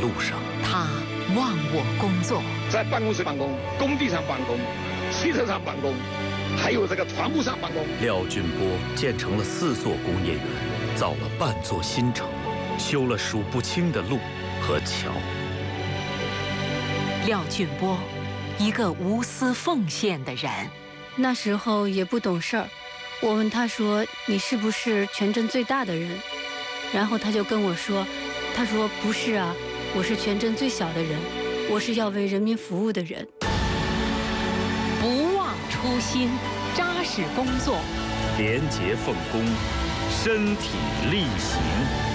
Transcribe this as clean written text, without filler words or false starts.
路上， 他忘我工作， 在办公室办公，工地上办公，汽车上办公，还有这个船坞上办公。 廖俊波建成了4座工业园，造了半座新城，修了数不清的路和桥。 廖俊波，一个无私奉献的人。 那时候也不懂事儿，我问他说：“你是不是全镇最大的人？”然后他就跟我说：“他说不是啊，我是全镇最小的人，我是要为人民服务的人。” 不忘初心，扎实工作， 廉洁奉公，身体力行。